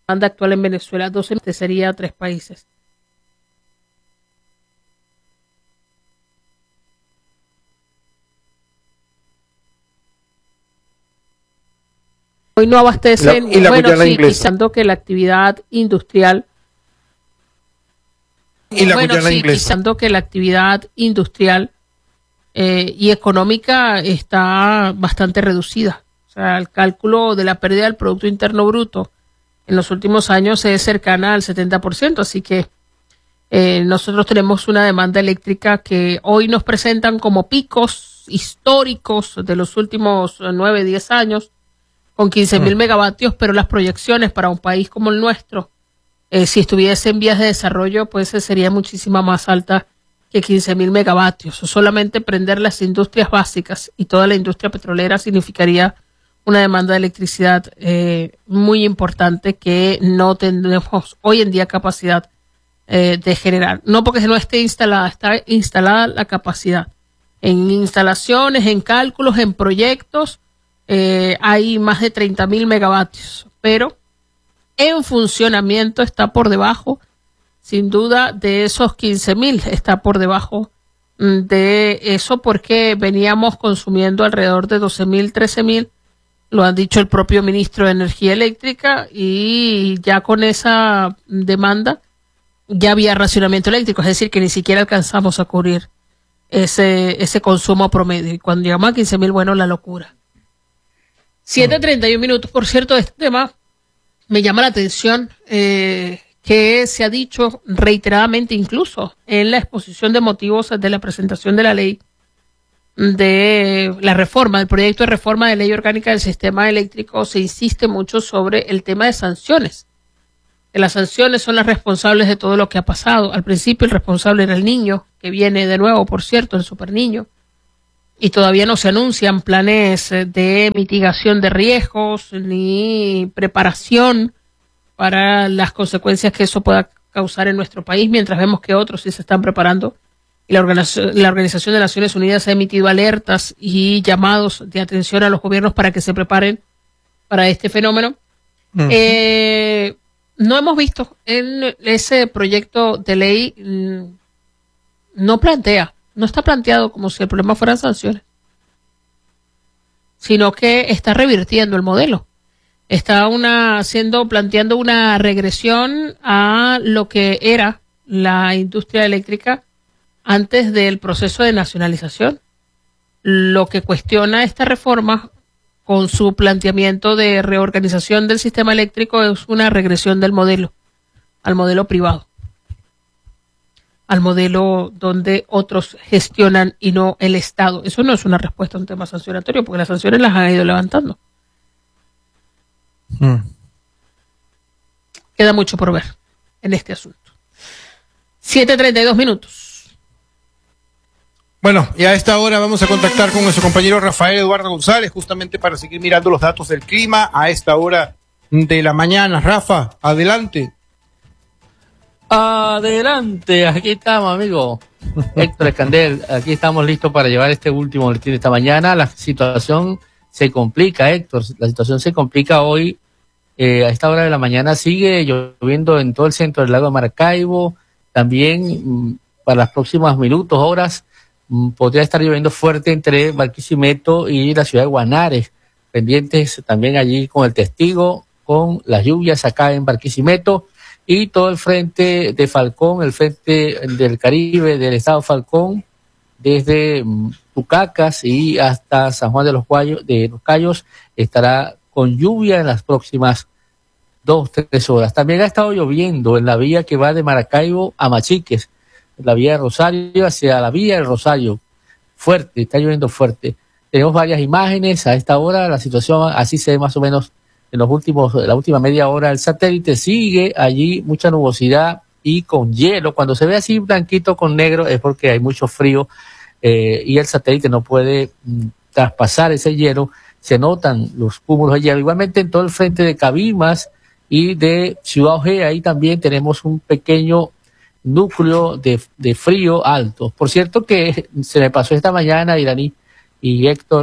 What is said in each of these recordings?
demanda actual en Venezuela, 12 sería 3 países. Hoy no abastecen, bueno, sí, quizás que la actividad industrial, y económica está bastante reducida. O sea, el cálculo de la pérdida del Producto Interno Bruto en los últimos años es cercana al 70%, así que nosotros tenemos una demanda eléctrica que hoy nos presentan como picos históricos de los últimos 9, 10 años, con 15.000 megavatios, pero las proyecciones para un país como el nuestro, si estuviese en vías de desarrollo, pues sería muchísima más alta que 15.000 megavatios. O solamente prender las industrias básicas y toda la industria petrolera significaría una demanda de electricidad muy importante que no tendremos hoy en día capacidad de generar. No porque no esté instalada, está instalada la capacidad. En instalaciones, en cálculos, en proyectos, hay más de 30.000 megavatios, pero en funcionamiento está por debajo, sin duda, de esos 15.000, está por debajo de eso porque veníamos consumiendo alrededor de 12.000, 13.000, lo ha dicho el propio ministro de Energía Eléctrica, y ya con esa demanda ya había racionamiento eléctrico, es decir, que ni siquiera alcanzamos a cubrir ese consumo promedio, y cuando llegamos a 15.000, bueno, la locura. 7:31 minutos. Por cierto, este tema me llama la atención, que se ha dicho reiteradamente, incluso en la exposición de motivos de la presentación de la ley de la reforma, del proyecto de reforma de ley orgánica del sistema eléctrico, se insiste mucho sobre el tema de sanciones. Que las sanciones son las responsables de todo lo que ha pasado. Al principio el responsable era el niño, que viene de nuevo, por cierto, el super niño. Y todavía no se anuncian planes de mitigación de riesgos ni preparación para las consecuencias que eso pueda causar en nuestro país, mientras vemos que otros sí se están preparando. Y la Organización de Naciones Unidas ha emitido alertas y llamados de atención a los gobiernos para que se preparen para este fenómeno. No hemos visto en ese proyecto de ley, no está planteado como si el problema fueran sanciones, sino que está revirtiendo el modelo. Está planteando una regresión a lo que era la industria eléctrica antes del proceso de nacionalización. Lo que cuestiona esta reforma con su planteamiento de reorganización del sistema eléctrico es una regresión del modelo, al modelo privado, al modelo donde otros gestionan y no el Estado. Eso no es una respuesta a un tema sancionatorio, porque las sanciones las han ido levantando. Queda mucho por ver en este asunto. 7:32 minutos. Bueno, y a esta hora vamos a contactar con nuestro compañero Rafael Eduardo González, justamente para seguir mirando los datos del clima a esta hora de la mañana. Rafa, adelante. Adelante, aquí estamos, amigo. Héctor Escandel, aquí estamos listos para llevar este último boletín de esta mañana. La situación se complica, Héctor, la situación se complica hoy. A esta hora de la mañana sigue lloviendo en todo el centro del lago de Maracaibo. También para las próximas minutos, horas, podría estar lloviendo fuerte entre Barquisimeto y la ciudad de Guanare. Pendientes también allí con el testigo, con las lluvias acá en Barquisimeto. Y todo el frente de Falcón, el frente del Caribe del estado Falcón, desde Tucacas y hasta San Juan de los Cayos, estará con lluvia en las próximas 2-3 horas. También ha estado lloviendo en la vía que va de Maracaibo a Machiques, la vía de Rosario hacia la vía del Rosario. Fuerte, está lloviendo fuerte. Tenemos varias imágenes a esta hora, la situación así se ve más o menos en la última media hora. El satélite sigue allí, mucha nubosidad y con hielo. Cuando se ve así blanquito con negro es porque hay mucho frío y el satélite no puede traspasar ese hielo. Se notan los cúmulos de hielo. Igualmente en todo el frente de Cabimas y de Ciudad Ojea, ahí también tenemos un pequeño núcleo de frío alto. Por cierto que se me pasó esta mañana, Iraní y Héctor,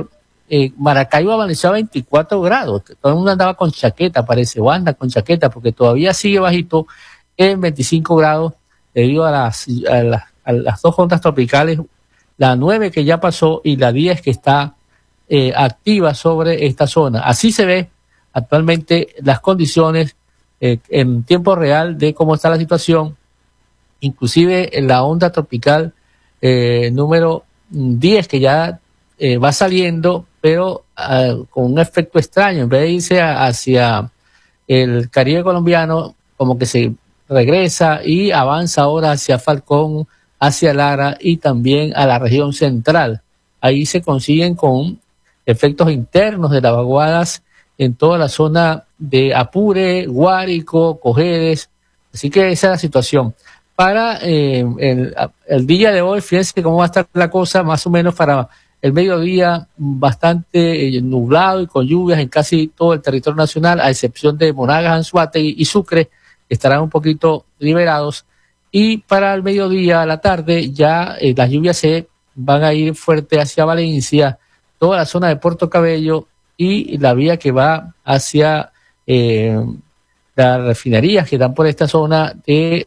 Maracaibo amaneció a 24 grados. Todo el mundo andaba con chaqueta, parece, o anda con chaqueta, porque todavía sigue bajito en 25 grados debido a las dos ondas tropicales, la 9 que ya pasó y la 10 que está activa sobre esta zona. Así se ve actualmente las condiciones en tiempo real de cómo está la situación, inclusive en la onda tropical número 10 que ya va saliendo, pero con un efecto extraño. En vez de irse hacia el Caribe colombiano, como que se regresa y avanza ahora hacia Falcón, hacia Lara y también a la región central. Ahí se consiguen con efectos internos de las vaguadas en toda la zona de Apure, Guárico, Cojedes. Así que esa es la situación. Para el día de hoy, fíjense cómo va a estar la cosa, más o menos para el mediodía, bastante nublado y con lluvias en casi todo el territorio nacional, a excepción de Monagas, Anzoátegui y Sucre, que estarán un poquito liberados. Y para el mediodía, a la tarde, ya las lluvias se van a ir fuerte hacia Valencia, toda la zona de Puerto Cabello y la vía que va hacia las refinerías que están por esta zona de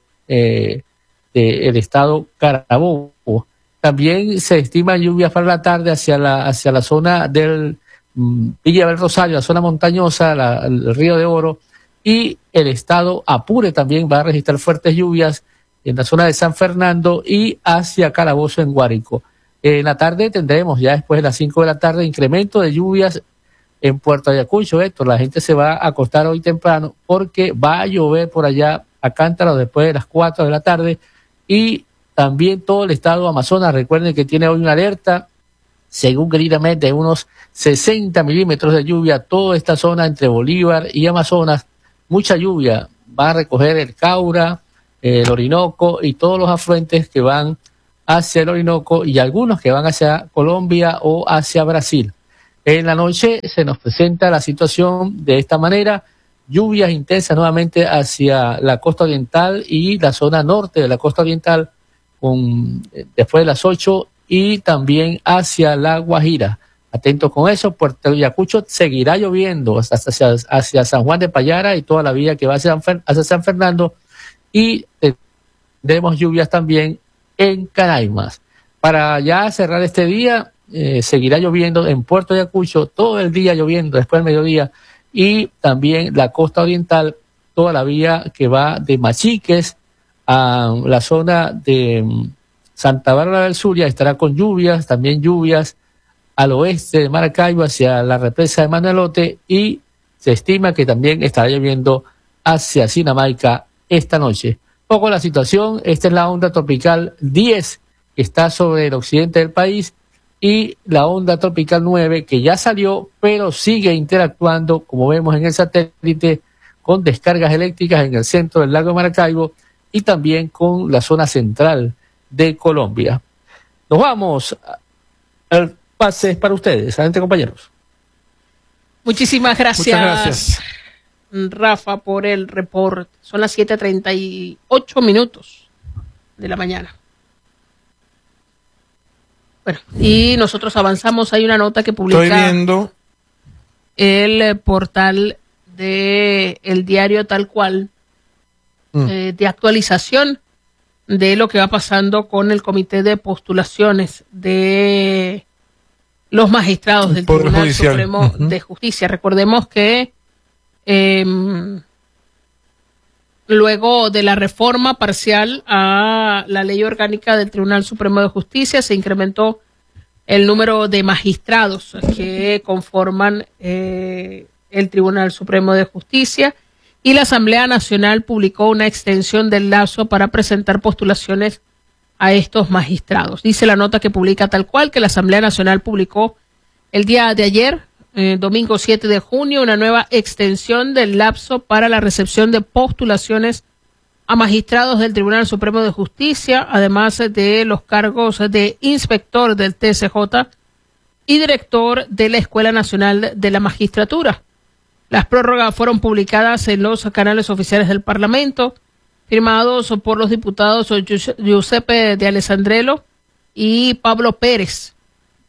el estado Carabobo. También se estima lluvias para la tarde hacia la zona del Villa del Rosario, la zona montañosa, el Río de Oro, y el estado Apure también va a registrar fuertes lluvias en la zona de San Fernando y hacia Calabozo en Guárico. En la tarde tendremos, ya después de las 5 de la tarde, incremento de lluvias en Puerto Ayacucho. Héctor, la gente se va a acostar hoy temprano porque va a llover por allá a cántaros después de las 4 de la tarde, y también todo el estado Amazonas. Recuerden que tiene hoy una alerta, según Grinamec, de unos 60 milímetros de lluvia, toda esta zona entre Bolívar y Amazonas, mucha lluvia. Va a recoger el Caura, el Orinoco y todos los afluentes que van hacia el Orinoco y algunos que van hacia Colombia o hacia Brasil. En la noche se nos presenta la situación de esta manera: lluvias intensas nuevamente hacia la costa oriental y la zona norte de la costa oriental, después de las 8, y también hacia la Guajira. Atentos con eso. Puerto Ayacucho seguirá lloviendo hacia San Juan de Payara y toda la vía que va hacia San Fernando, y tendremos lluvias también en Canaimas. Para ya cerrar este día, seguirá lloviendo en Puerto Ayacucho, todo el día lloviendo después del mediodía, y también la costa oriental, toda la vía que va de Machiques a la zona de Santa Bárbara del Zulia estará con lluvias, también lluvias al oeste de Maracaibo hacia la represa de Manuelote, y se estima que también estará lloviendo hacia Sinamaica esta noche. Poco la situación. Esta es la onda tropical 10 que está sobre el occidente del país, y la onda tropical 9 que ya salió pero sigue interactuando, como vemos en el satélite, con descargas eléctricas en el centro del lago de Maracaibo y también con la zona central de Colombia. Nos vamos. El pase es para ustedes. Adelante, compañeros. Muchísimas gracias. Muchas gracias, Rafa, por el reporte. Son las 7:38 de la mañana. Bueno, y nosotros avanzamos. Hay una nota que publica estoy viendo el portal de el diario Tal Cual, de actualización de lo que va pasando con el comité de postulaciones de los magistrados del Tribunal Supremo de Justicia. Recordemos que luego de la reforma parcial a la ley orgánica del Tribunal Supremo de Justicia, se incrementó el número de magistrados que conforman el Tribunal Supremo de Justicia, y la Asamblea Nacional publicó una extensión del lazo para presentar postulaciones a estos magistrados. Dice la nota que publica Tal Cual que la Asamblea Nacional publicó el día de ayer, domingo 7 de junio, una nueva extensión del lapso para la recepción de postulaciones a magistrados del Tribunal Supremo de Justicia, además de los cargos de inspector del TSJ y director de la Escuela Nacional de la Magistratura. Las prórrogas fueron publicadas en los canales oficiales del Parlamento, firmados por los diputados Giuseppe de Alessandrello y Pablo Pérez.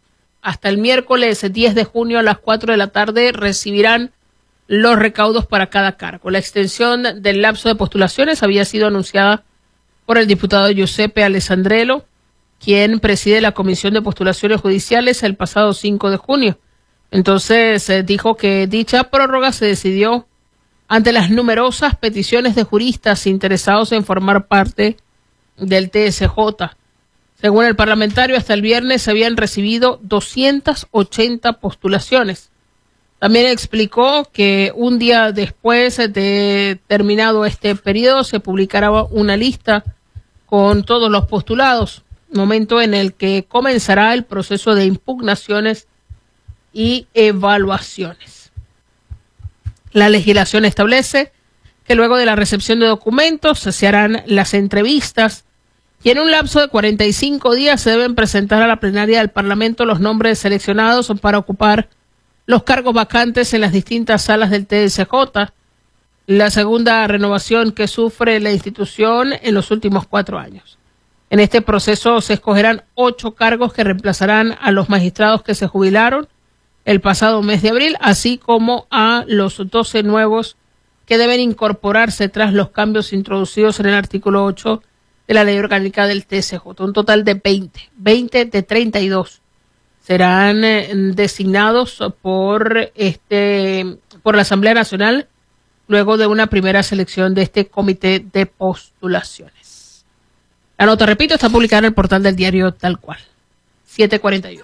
hasta el miércoles 10 de junio a las 4 de la tarde recibirán los recaudos para cada cargo. La extensión del lapso de postulaciones había sido anunciada por el diputado Giuseppe Alessandrello, quien preside la Comisión de Postulaciones Judiciales el pasado 5 de junio. Entonces dijo que dicha prórroga se decidió ante las numerosas peticiones de juristas interesados en formar parte del TSJ. Según el parlamentario, hasta el viernes se habían recibido 280 postulaciones. También explicó que un día después de terminado este periodo se publicará una lista con todos los postulados, momento en el que comenzará el proceso de impugnaciones y evaluaciones. La legislación establece que luego de la recepción de documentos se harán las entrevistas y en un lapso de 45 días se deben presentar a la plenaria del Parlamento los nombres seleccionados para ocupar los cargos vacantes en las distintas salas del TSJ, la segunda renovación que sufre la institución en los últimos 4 años. En este proceso se escogerán 8 cargos que reemplazarán a los magistrados que se jubilaron el pasado mes de abril, así como a los 12 nuevos que deben incorporarse tras los cambios introducidos en el artículo 8 de la ley orgánica del TSJ. Un total de 20 de 32 serán designados por la Asamblea Nacional luego de una primera selección de este comité de postulaciones. La nota, repito, está publicada en el portal del diario Tal Cual. 7:41.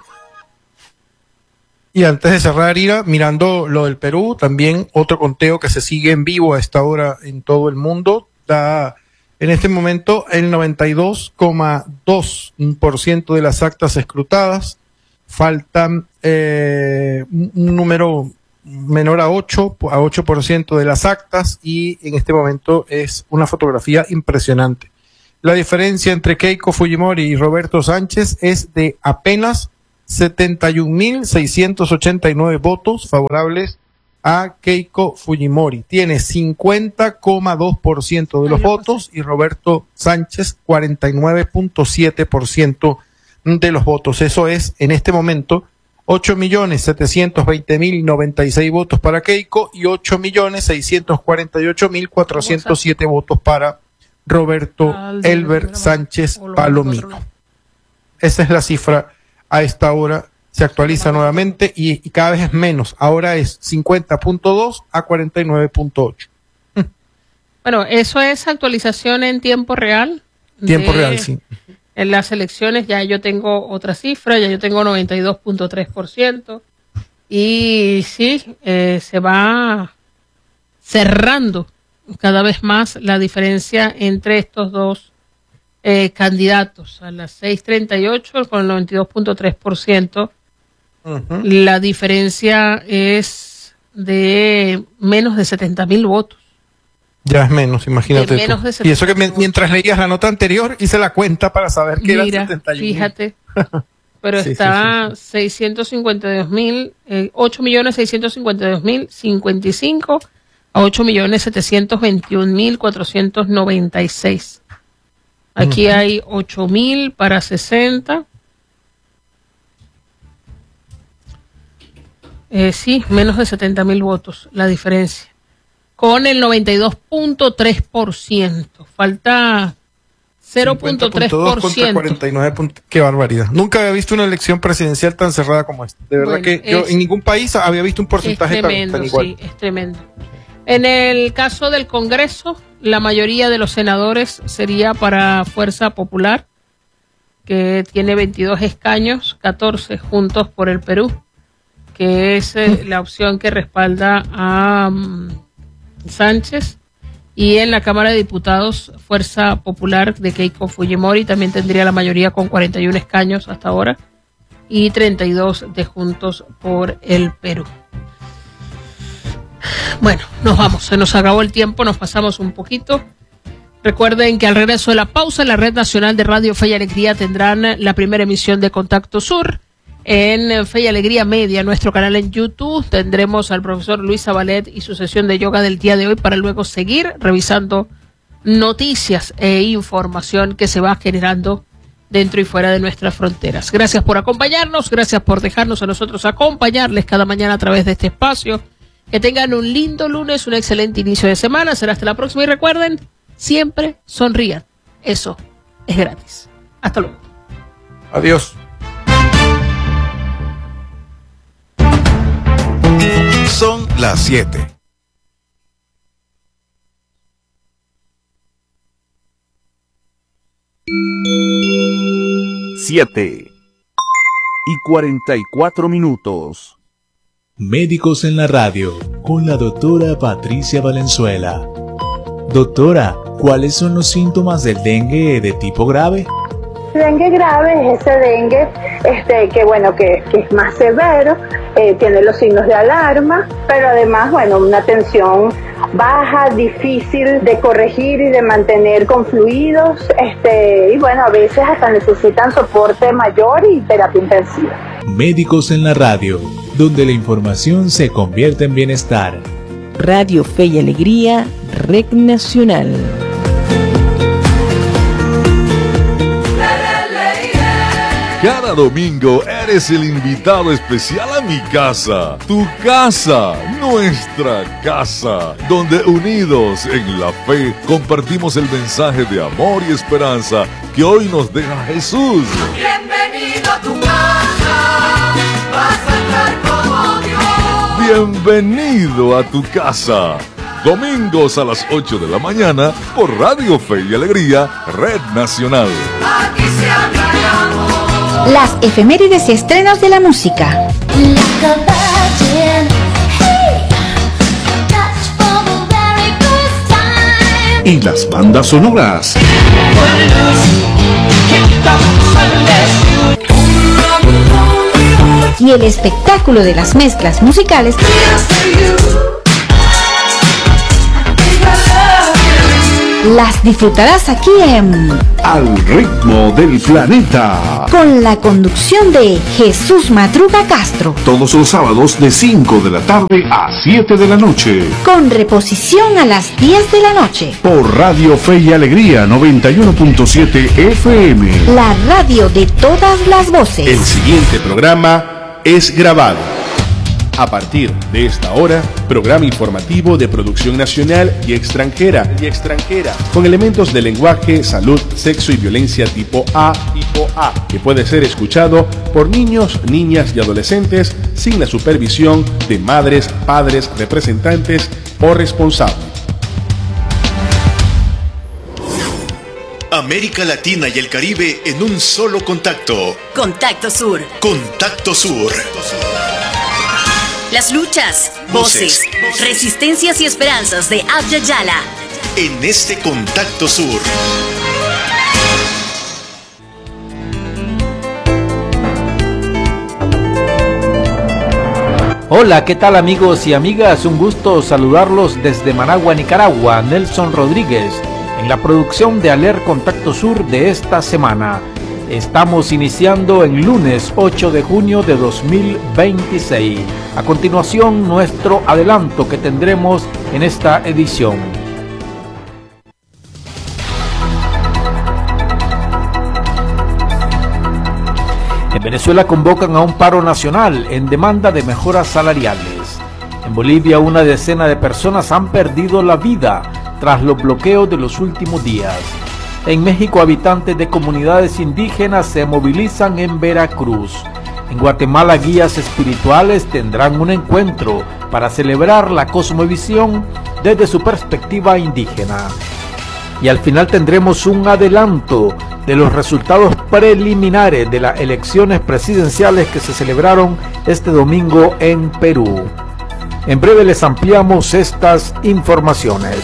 Y antes de cerrar, Ira, mirando lo del Perú, también otro conteo que se sigue en vivo a esta hora en todo el mundo, da en este momento el 92,2% de las actas escrutadas. Faltan un número menor a 8% de las actas, y en este momento es una fotografía impresionante. La diferencia entre Keiko Fujimori y Roberto Sánchez es de apenas 71.689 votos favorables a Keiko Fujimori. Tiene 50,2% de los votos y Roberto Sánchez 49,7% de los votos. Eso es, en este momento, 8.720.096 votos para Keiko y 8.648.407 votos para Roberto Elber Sánchez Palomino. Esa es la cifra a esta hora. Se actualiza nuevamente y cada vez es menos. Ahora es 50,2 a 49,8. Bueno, eso es actualización en tiempo real. Tiempo real, sí. En las elecciones ya yo tengo otra cifra, ya yo tengo 92,3%. Y sí, se va cerrando cada vez más la diferencia entre estos dos candidatos. A las 6:38 con el 92,3%. La diferencia es de menos de 70.000 votos. Ya es menos, imagínate. Menos de y eso que mientras leías la nota anterior hice la cuenta para saber que eran 71.000. Fíjate, pero sí, está 652.000, 8.652.055 a 8.721.496. Aquí hay 8.000 para 60. Sí, menos de 70.000 votos la diferencia. Con el 92,3%. Falta 0,3%. Contra 49. Qué barbaridad. Nunca había visto una elección presidencial tan cerrada como esta. De verdad, bueno, que yo en ningún país había visto un porcentaje tan igual. Sí, es tremendo. En el caso del Congreso, la mayoría de los senadores sería para Fuerza Popular, que tiene 22 escaños, 14 Juntos por el Perú, que es la opción que respalda a Sánchez, y en la Cámara de Diputados, Fuerza Popular de Keiko Fujimori también tendría la mayoría con 41 escaños hasta ahora, y 32 de Juntos por el Perú. Bueno, nos vamos, se nos acabó el tiempo, nos pasamos un poquito. Recuerden que al regreso de la pausa, la Red Nacional de Radio Fe y Alegría tendrán la primera emisión de Contacto Sur. En Fe y Alegría Media, nuestro canal en YouTube, tendremos al profesor Luis Zabalet y su sesión de yoga del día de hoy, para luego seguir revisando noticias e información que se va generando dentro y fuera de nuestras fronteras. Gracias por acompañarnos, gracias por dejarnos a nosotros acompañarles cada mañana a través de este espacio. Que tengan un lindo lunes, un excelente inicio de semana. Será hasta la próxima y recuerden, siempre sonrían. Eso es gratis. Hasta luego. Adiós. Son las 7. Siete y 44 minutos. Médicos en la radio, con la doctora Patricia Valenzuela. Doctora, ¿cuáles son los síntomas del dengue de tipo grave? Dengue grave es ese dengue que es más severo, tiene los signos de alarma, pero además, una tensión baja, difícil de corregir y de mantener con fluidos, a veces hasta necesitan soporte mayor y terapia intensiva. Médicos en la radio, donde la información se convierte en bienestar. Radio Fe y Alegría, Red Nacional. Cada domingo eres el invitado especial a mi casa, tu casa, nuestra casa, donde unidos en la fe compartimos el mensaje de amor y esperanza que hoy nos deja Jesús. Bienvenido a tu casa, vas a estar como Dios. Bienvenido a tu casa. Domingos a las 8 de la mañana por Radio Fe y Alegría, Red Nacional. Aquí se habla de amor. Las efemérides y estrenos de la música. Y las bandas sonoras. Y el espectáculo de las mezclas musicales. Las disfrutarás aquí en Al ritmo del planeta, con la conducción de Jesús Madruga Castro. todos los sábados de 5 de la tarde a 7 de la noche. Con reposición a las 10 de la noche. Por Radio Fe y Alegría 91.7 FM. La radio de todas las voces. El siguiente programa es grabado. A partir de esta hora, programa informativo de producción nacional y extranjera, con elementos de lenguaje, salud, sexo y violencia tipo A, que puede ser escuchado por niños, niñas y adolescentes sin la supervisión de madres, padres, representantes o responsables. América Latina y el Caribe en un solo contacto. Contacto Sur. Contacto Sur. Las luchas, voces, resistencias y esperanzas de Abya Yala. En este Contacto Sur. Hola, ¿qué tal amigos y amigas? Un gusto saludarlos desde Managua, Nicaragua. Nelson Rodríguez, en la producción de Aler Contacto Sur de esta semana. Estamos iniciando en lunes 8 de junio de 2026. A continuación, nuestro adelanto que tendremos en esta edición. En Venezuela convocan a un paro nacional en demanda de mejoras salariales. En Bolivia, una decena de personas han perdido la vida tras los bloqueos de los últimos días. En México, habitantes de comunidades indígenas se movilizan en Veracruz. En Guatemala, guías espirituales tendrán un encuentro para celebrar la cosmovisión desde su perspectiva indígena. Y al final tendremos un adelanto de los resultados preliminares de las elecciones presidenciales que se celebraron este domingo en Perú. En breve les ampliamos estas informaciones.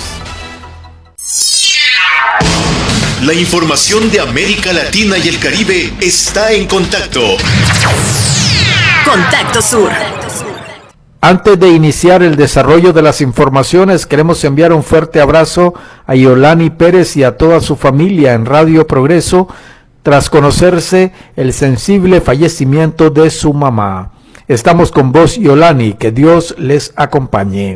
La información de América Latina y el Caribe está en contacto. Contacto Sur. Antes de iniciar el desarrollo de las informaciones, queremos enviar un fuerte abrazo a Yolani Pérez y a toda su familia en Radio Progreso, tras conocerse el sensible fallecimiento de su mamá. Estamos con vos, Yolani, que Dios les acompañe.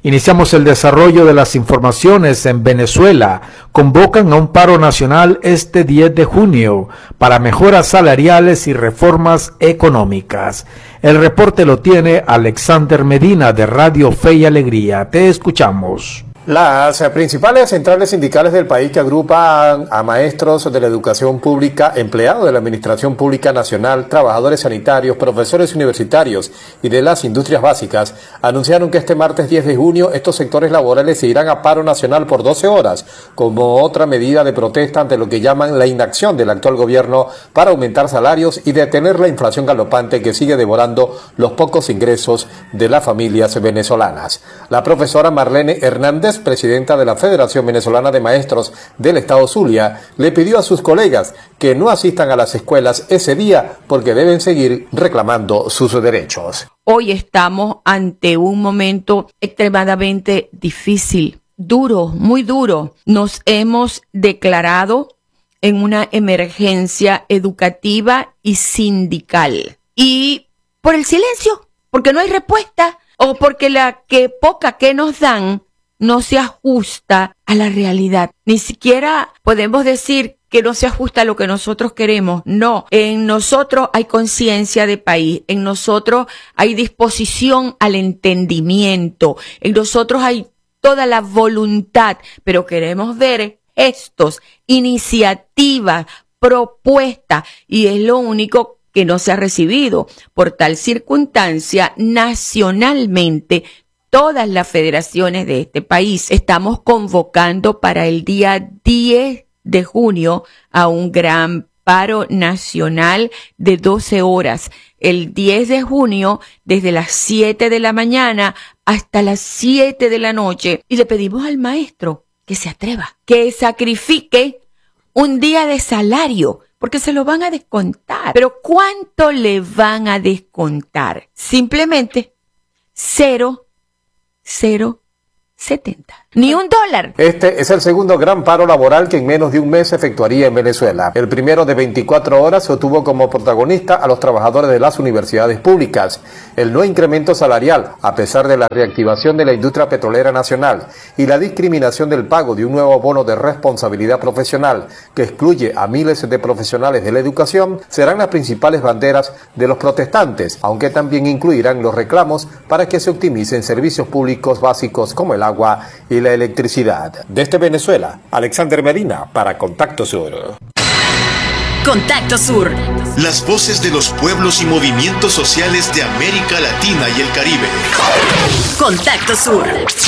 Iniciamos el desarrollo de las informaciones en Venezuela. Convocan a un paro nacional este 10 de junio para mejoras salariales y reformas económicas. El reporte lo tiene Alexander Medina de Radio Fe y Alegría. Te escuchamos. Las principales centrales sindicales del país que agrupan a maestros de la educación pública, empleados de la Administración Pública Nacional, trabajadores sanitarios, profesores universitarios y de las industrias básicas, anunciaron que este martes 10 de junio estos sectores laborales se irán a paro nacional por 12 horas, como otra medida de protesta ante lo que llaman la inacción del actual gobierno para aumentar salarios y detener la inflación galopante que sigue devorando los pocos ingresos de las familias venezolanas. La profesora Marlene Hernández, presidenta de la Federación Venezolana de Maestros del Estado Zulia, le pidió a sus colegas que no asistan a las escuelas ese día porque deben seguir reclamando sus derechos. Hoy estamos ante un momento extremadamente difícil, duro, muy duro. Nos hemos declarado en una emergencia educativa y sindical. Y por el silencio, porque no hay respuesta o porque la poca que nos dan no se ajusta a la realidad. Ni siquiera podemos decir que no se ajusta a lo que nosotros queremos. No, en nosotros hay conciencia de país, en nosotros hay disposición al entendimiento, en nosotros hay toda la voluntad, pero queremos ver gestos, iniciativas, propuestas, y es lo único que no se ha recibido. Por tal circunstancia, nacionalmente, todas las federaciones de este país estamos convocando para el día 10 de junio a un gran paro nacional de 12 horas. El 10 de junio, desde las 7 de la mañana hasta las 7 de la noche. Y le pedimos al maestro que se atreva, que sacrifique un día de salario, porque se lo van a descontar. Pero ¿cuánto le van a descontar? Simplemente 0.70. Ni $1. Este es el segundo gran paro laboral que en menos de un mes se efectuaría en Venezuela. El primero, de 24 horas, se tuvo como protagonista a los trabajadores de las universidades públicas. El no incremento salarial, a pesar de la reactivación de la industria petrolera nacional y la discriminación del pago de un nuevo bono de responsabilidad profesional que excluye a miles de profesionales de la educación, serán las principales banderas de los protestantes, aunque también incluirán los reclamos para que se optimicen servicios públicos básicos como el agua y la electricidad. Desde Venezuela, Alexander Medina para Contacto Sur. Contacto Sur. Las voces de los pueblos y movimientos sociales de América Latina y el Caribe. Contacto Sur.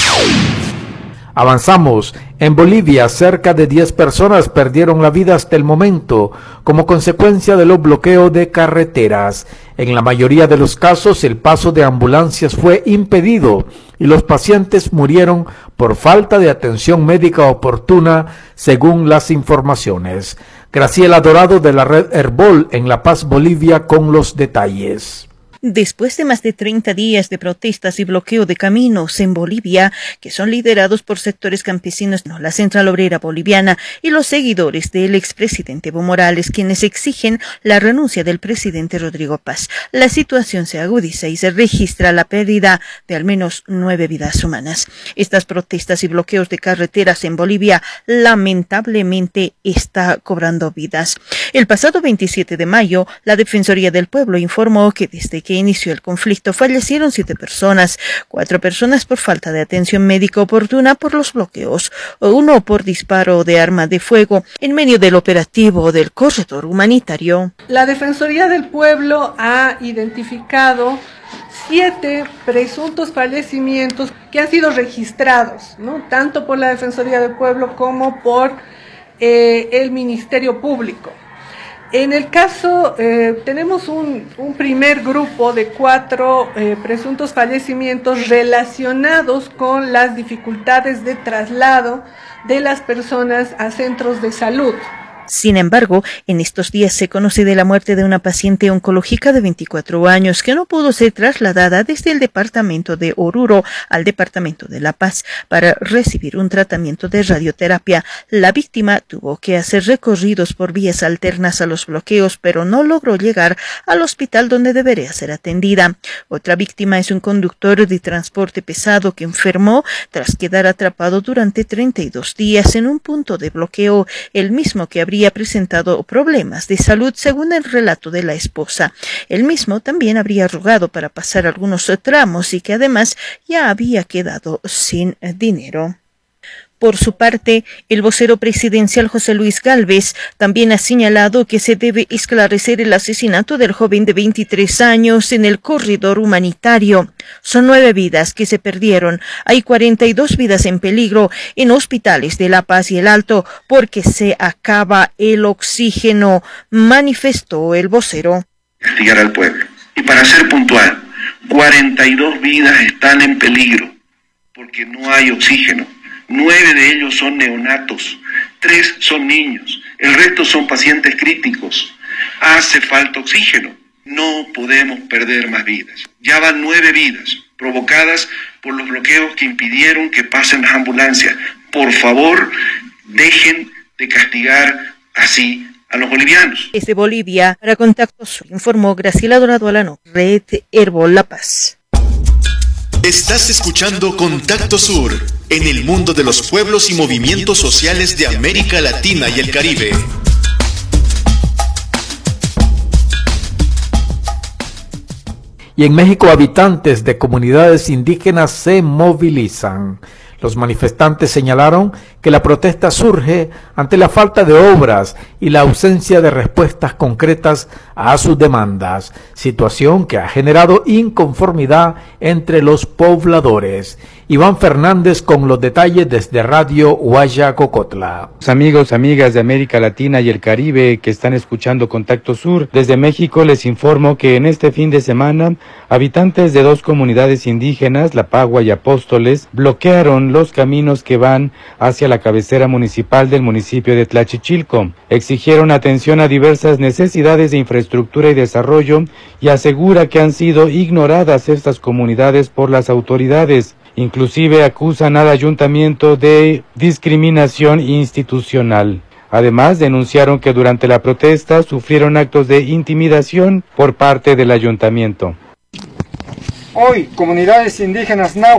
Avanzamos. En Bolivia, cerca de 10 personas perdieron la vida hasta el momento como consecuencia de los bloqueos de carreteras. En la mayoría de los casos, el paso de ambulancias fue impedido y los pacientes murieron por falta de atención médica oportuna, según las informaciones. Graciela Dorado de la red Herbol en La Paz, Bolivia, con los detalles. Después de más de 30 días de protestas y bloqueo de caminos en Bolivia, que son liderados por sectores campesinos, la Central Obrera Boliviana y los seguidores del expresidente Evo Morales, quienes exigen la renuncia del presidente Rodrigo Paz, la situación se agudiza y se registra la pérdida de al menos 9 vidas humanas. Estas protestas y bloqueos de carreteras en Bolivia lamentablemente está cobrando vidas. El pasado 27 de mayo, la Defensoría del Pueblo informó que desde que inició el conflicto fallecieron 7 personas, 4 personas por falta de atención médica oportuna por los bloqueos, 1 por disparo de arma de fuego en medio del operativo del corredor humanitario. La Defensoría del Pueblo ha identificado 7 presuntos fallecimientos que han sido registrados, ¿no? Tanto por la Defensoría del Pueblo como por el Ministerio Público. En el caso, tenemos un primer grupo de 4 presuntos fallecimientos relacionados con las dificultades de traslado de las personas a centros de salud, Sin embargo, en estos días se conoce de la muerte de una paciente oncológica de 24 años que no pudo ser trasladada desde el departamento de Oruro al departamento de La Paz para recibir un tratamiento de radioterapia. La víctima tuvo que hacer recorridos por vías alternas a los bloqueos, pero no logró llegar al hospital donde debería ser atendida. Otra víctima es un conductor de transporte pesado que enfermó tras quedar atrapado durante 32 días en un punto de bloqueo, el mismo que habría presentado problemas de salud según el relato de la esposa. El mismo también habría rogado para pasar algunos tramos y que además ya había quedado sin dinero. Por su parte, el vocero presidencial José Luis Gálvez también ha señalado que se debe esclarecer el asesinato del joven de 23 años en el corredor humanitario. Son 9 vidas que se perdieron. Hay 42 vidas en peligro en hospitales de La Paz y El Alto porque se acaba el oxígeno, manifestó el vocero. Castigar al pueblo. Y para ser puntual, 42 vidas están en peligro porque no hay oxígeno. 9 de ellos son neonatos, 3 son niños, el resto son pacientes críticos. Hace falta oxígeno, no podemos perder más vidas. Ya van 9 vidas provocadas por los bloqueos que impidieron que pasen las ambulancias. Por favor, dejen de castigar así a los bolivianos. Desde Bolivia, para Contacto Sur, informó Graciela Dorado Alano, Red Herbol La Paz. Estás escuchando Contacto Sur, en el mundo de los pueblos y movimientos sociales de América Latina y el Caribe. Y en México, habitantes de comunidades indígenas se movilizan. Los manifestantes señalaron que la protesta surge ante la falta de obras y la ausencia de respuestas concretas a sus demandas, situación que ha generado inconformidad entre los pobladores. Iván Fernández con los detalles desde Radio Guayacocotla. Amigos, amigas de América Latina y el Caribe que están escuchando Contacto Sur, desde México les informo que en este fin de semana, habitantes de 2 comunidades indígenas, La Pagua y Apóstoles, bloquearon los caminos que van hacia la cabecera municipal del municipio de Tlachichilco. Exigieron atención a diversas necesidades de infraestructura y desarrollo y asegura que han sido ignoradas estas comunidades por las autoridades. Inclusive acusan al ayuntamiento de discriminación institucional. Además, denunciaron que durante la protesta sufrieron actos de intimidación por parte del ayuntamiento. Hoy, comunidades indígenas náhuatl